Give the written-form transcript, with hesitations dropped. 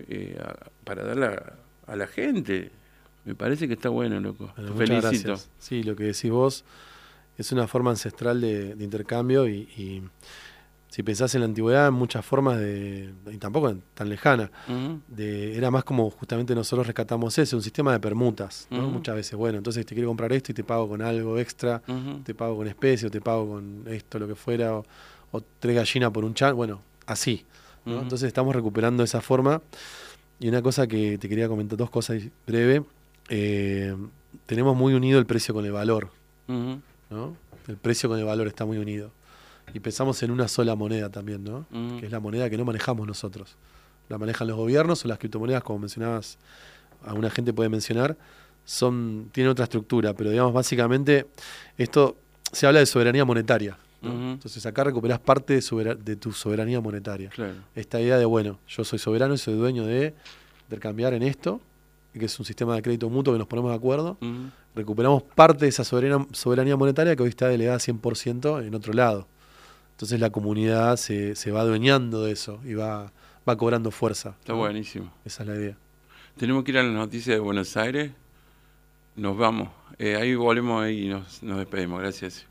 para darle a la gente. Me parece que está bueno, loco. Bueno, Te muchas felicito. gracias. Sí, lo que decís vos es una forma ancestral de intercambio y si pensás en la antigüedad, en muchas formas y tampoco tan lejana, era más como justamente nosotros rescatamos ese, un sistema de permutas, ¿no? Muchas veces, bueno, entonces te quiero comprar esto y te pago con algo extra, te pago con especie, o te pago con esto, lo que fuera, o 3 gallinas por un chan, bueno, así, ¿no? Entonces estamos recuperando esa forma. Y una cosa que te quería comentar, 2 cosas breve, tenemos muy unido el precio con el valor, ¿no? El precio con el valor está muy unido. Y pensamos en una sola moneda también, ¿no? Que es la moneda que no manejamos nosotros. La manejan los gobiernos o las criptomonedas, como mencionabas, alguna gente puede mencionar, tienen otra estructura, pero digamos, básicamente, esto se habla de soberanía monetaria, ¿no? Entonces acá recuperás parte de tu soberanía monetaria. Claro. Esta idea de, bueno, yo soy soberano y soy dueño de intercambiar en esto, que es un sistema de crédito mutuo que nos ponemos de acuerdo, recuperamos parte de esa soberanía monetaria que hoy está delegada 100% en otro lado. Entonces la comunidad se va adueñando de eso y va cobrando fuerza. Está ¿no? buenísimo. Esa es la idea. Tenemos que ir a las noticias de Buenos Aires. Nos vamos. Ahí volvemos y nos despedimos. Gracias.